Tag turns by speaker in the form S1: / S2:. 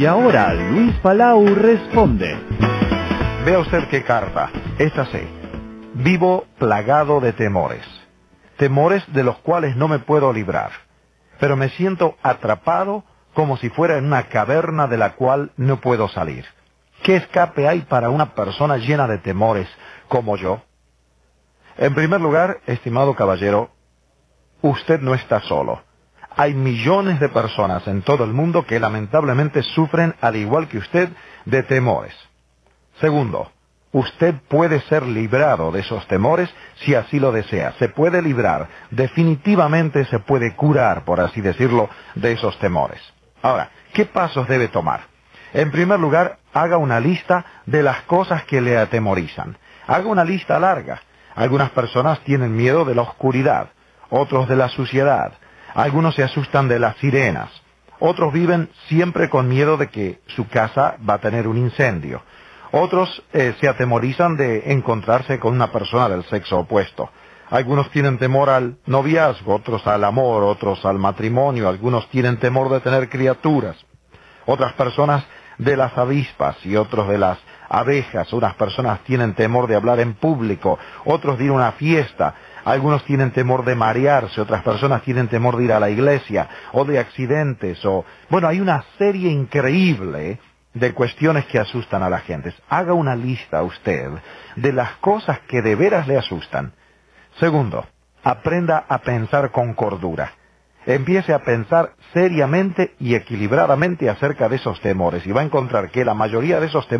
S1: Y ahora Luis Palau responde.
S2: Vea usted qué carta. Es así. Vivo plagado de temores. Temores de los cuales no me puedo librar. Pero me siento atrapado como si fuera en una caverna de la cual no puedo salir. ¿Qué escape hay para una persona llena de temores como yo? En primer lugar, estimado caballero, usted no está solo. Hay millones de personas en todo el mundo que lamentablemente sufren, al igual que usted, de temores. Segundo, usted puede ser librado de esos temores si así lo desea. Se puede librar, definitivamente se puede curar, por así decirlo, de esos temores. Ahora, ¿qué pasos debe tomar? En primer lugar, haga una lista de las cosas que le atemorizan. Haga una lista larga. Algunas personas tienen miedo de la oscuridad, otros de la suciedad, algunos se asustan de las sirenas, otros viven siempre con miedo de que su casa va a tener un incendio, otros se atemorizan de encontrarse con una persona del sexo opuesto. Algunos tienen temor al noviazgo, otros al amor, otros al matrimonio, algunos tienen temor de tener criaturas, otras personas de las avispas y otros de las abejas, unas personas tienen temor de hablar en público, otros de ir a una fiesta, algunos tienen temor de marearse, otras personas tienen temor de ir a la iglesia, o de accidentes, bueno, hay una serie increíble de cuestiones que asustan a la gente. Haga una lista usted de las cosas que de veras le asustan. Segundo, aprenda a pensar con cordura. Empiece a pensar seriamente y equilibradamente acerca de esos temores y va a encontrar que la mayoría de esos temores